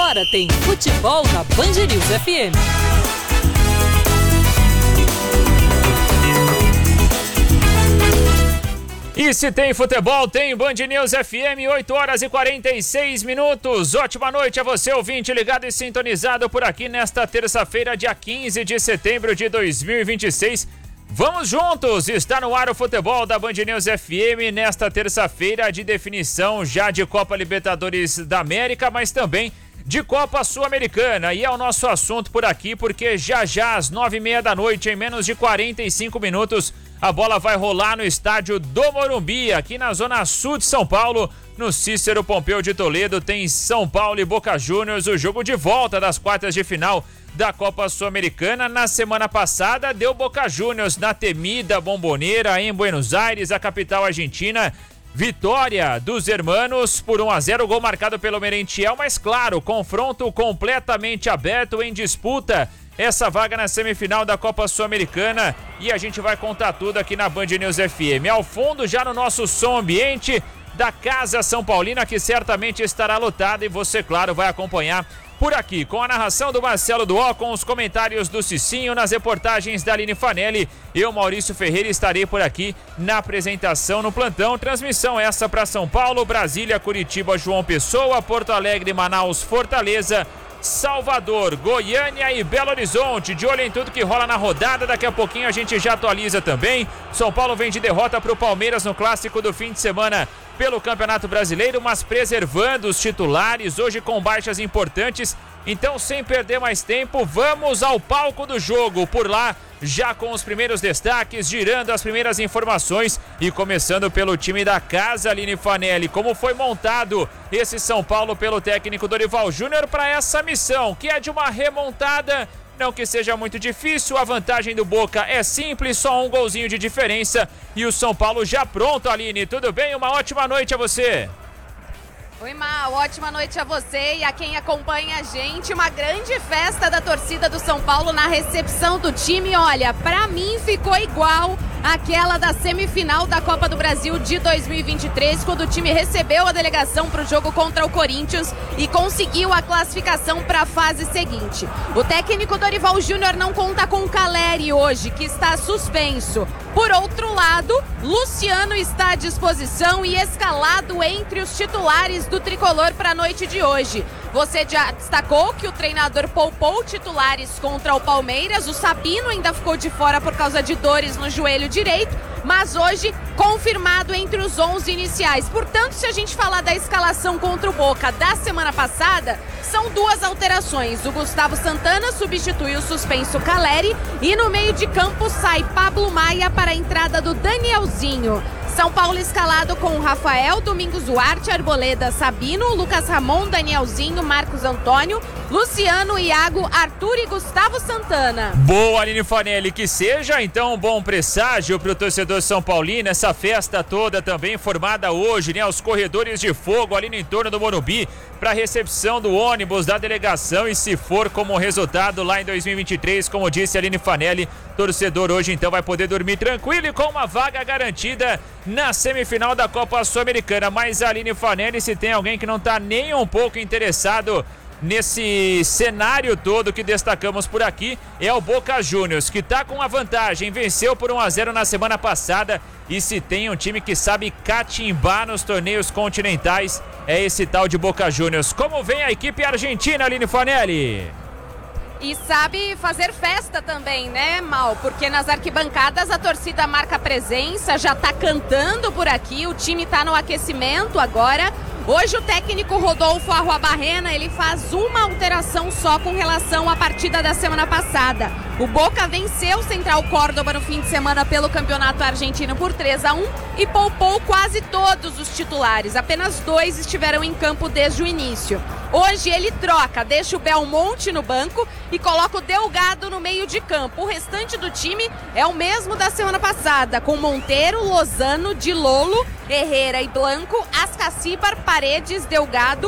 Agora tem futebol na Band News FM. E se tem futebol, tem Band News FM, 8h46. Ótima noite a você, ouvinte, ligado e sintonizado por aqui nesta terça-feira, dia 15 de setembro de 2026. Vamos juntos, está no ar o futebol da Band News FM nesta terça-feira de definição já de Copa Libertadores da América, mas também de Copa Sul-Americana. E é o nosso assunto por aqui, porque já às 9h30 da noite, em menos de 45 minutos, a bola vai rolar no estádio do Morumbi, aqui na zona sul de São Paulo, no Cícero Pompeu de Toledo. Tem São Paulo e Boca Juniors, o jogo de volta das quartas de final da Copa Sul-Americana. Na semana passada deu Boca Juniors na temida Bombonera em Buenos Aires, a capital argentina. Vitória dos hermanos por 1-0, gol marcado pelo Merentiel, mas claro, confronto completamente aberto em disputa. Essa vaga na semifinal da Copa Sul-Americana, e a gente vai contar tudo aqui na Band News FM. Ao fundo, já no nosso som ambiente da Casa São Paulina, que certamente estará lotada, e você, claro, vai acompanhar por aqui, com a narração do Marcelo Duó, com os comentários do Cicinho, nas reportagens da Aline Fanelli. Eu, Maurício Ferreira, estarei por aqui na apresentação no plantão. Transmissão essa para São Paulo, Brasília, Curitiba, João Pessoa, Porto Alegre, Manaus, Fortaleza, Salvador, Goiânia e Belo Horizonte. De olho em tudo que rola na rodada, daqui a pouquinho a gente já atualiza também. São Paulo vem de derrota para o Palmeiras no clássico do fim de semana pelo Campeonato Brasileiro, mas preservando os titulares, hoje com baixas importantes. Então, sem perder mais tempo, vamos ao palco do jogo. Por lá, já com os primeiros destaques, girando as primeiras informações e começando pelo time da casa, Aline Fanelli. Como foi montado esse São Paulo pelo técnico Dorival Júnior para essa missão, que é de uma remontada? Não que seja muito difícil, a vantagem do Boca é simples, só um golzinho de diferença. E o São Paulo já pronto, Aline. Tudo bem? Uma ótima noite a você. Oi, Mal, ótima noite a você e a quem acompanha a gente. Uma grande festa da torcida do São Paulo na recepção do time. Olha, pra mim ficou igual aquela da semifinal da Copa do Brasil de 2023, quando o time recebeu a delegação para o jogo contra o Corinthians e conseguiu a classificação para a fase seguinte. O técnico Dorival Júnior não conta com o Caleri hoje, que está suspenso. Por outro lado, Luciano está à disposição e escalado entre os titulares do tricolor para a noite de hoje. Você já destacou que o treinador poupou titulares contra o Palmeiras. O Sabino ainda ficou de fora por causa de dores no joelho direito, mas hoje confirmado entre os 11 iniciais. Portanto, se a gente falar da escalação contra o Boca da semana passada, são duas alterações. O Gustavo Santana substitui o suspenso Caleri e no meio de campo sai Pablo Maia para a entrada do Danielzinho. São Paulo escalado com Rafael, Domingos Duarte, Arboleda, Sabino, Lucas Ramon, Danielzinho, Marcos Antônio, Luciano, Iago, Arthur e Gustavo Santana. Boa, Aline Fanelli, que seja então um bom presságio para o torcedor São Paulino, essa festa toda também formada hoje, né, os corredores de fogo ali no entorno do Morumbi para a recepção do ônibus da delegação, e se for como resultado lá em 2023, como disse a Aline Fanelli, torcedor hoje então vai poder dormir tranquilo e com uma vaga garantida na semifinal da Copa Sul-Americana. Mas a Aline Fanelli, se tem alguém que não está nem um pouco interessado nesse cenário todo que destacamos por aqui, é o Boca Juniors, que está com a vantagem, venceu por 1-0 na semana passada, e se tem um time que sabe catimbar nos torneios continentais, é esse tal de Boca Juniors. Como vem a equipe argentina, Aline Fanelli? E sabe fazer festa também, né, Mal? Porque nas arquibancadas a torcida marca presença, já tá cantando por aqui, o time tá no aquecimento agora. Hoje o técnico Rodolfo Arruabarrena, ele faz uma alteração só com relação à partida da semana passada. O Boca venceu o Central Córdoba no fim de semana pelo Campeonato Argentino por 3-1 e poupou quase todos os titulares. Apenas 2 estiveram em campo desde o início. Hoje ele troca, deixa o Belmonte no banco e coloca o Delgado no meio de campo. O restante do time é o mesmo da semana passada, com Monteiro, Lozano, Di Lolo, Herrera e Blanco, Ascacíbar, Paredes, Delgado,